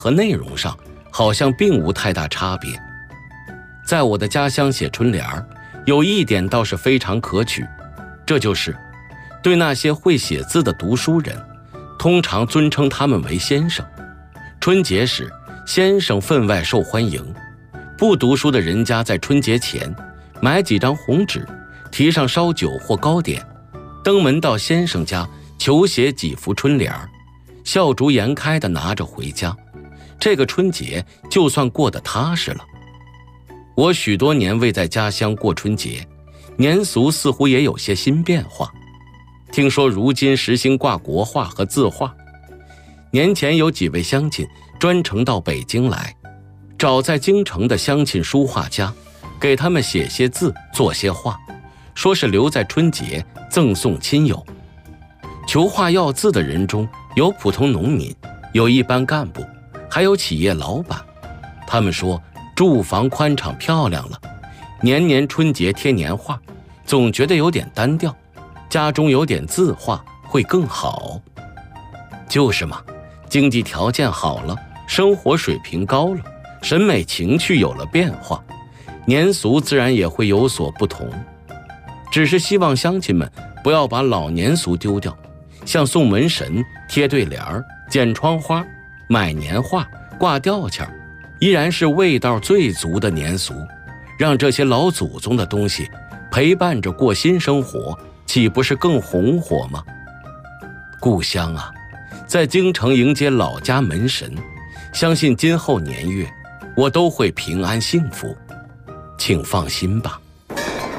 和内容上好像并无太大差别。在我的家乡写春联儿，有一点倒是非常可取，这就是对那些会写字的读书人，通常尊称他们为先生。春节时，先生分外受欢迎，不读书的人家在春节前买几张红纸，提上烧酒或糕点，登门到先生家求写几幅春联儿，笑逐颜开地拿着回家，这个春节就算过得踏实了。我许多年未在家乡过春节，年俗似乎也有些新变化。听说如今实行挂国画和字画，年前有几位乡亲专程到北京来，找在京城的乡亲书画家，给他们写些字，做些画，说是留在春节赠送亲友。求画要字的人中有普通农民，有一般干部，还有企业老板。他们说住房宽敞漂亮了，年年春节贴年画，总觉得有点单调，家中有点字画会更好。就是嘛，经济条件好了，生活水平高了，审美情趣有了变化，年俗自然也会有所不同。只是希望乡亲们不要把老年俗丢掉，像送门神、贴对联儿、剪窗花、买年画、挂吊钱，依然是味道最足的年俗，让这些老祖宗的东西陪伴着过新生活，岂不是更红火吗？故乡啊，在京城迎接老家门神，相信今后年月我都会平安幸福，请放心吧。